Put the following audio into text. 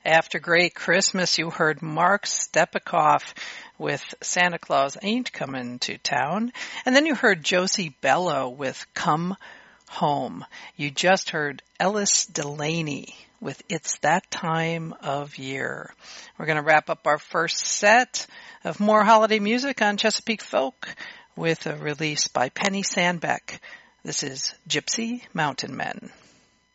After Great Christmas, you heard Mark Stepikoff with Santa Claus Ain't Comin' to Town. And then you heard Josie Bello with Come Home. You just heard Ellis Delaney with It's That Time of Year. We're going to wrap up our first set of more holiday music on Chesapeake Folk with a release by Penny Sandbeck. This is Gypsy Mountain Men.